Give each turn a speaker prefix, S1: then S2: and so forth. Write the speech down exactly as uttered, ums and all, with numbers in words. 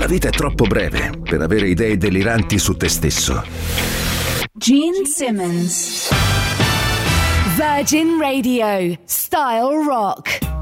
S1: La vita è troppo breve per avere idee deliranti su te stesso.
S2: Gene Simmons. Virgin Radio. Style Rock.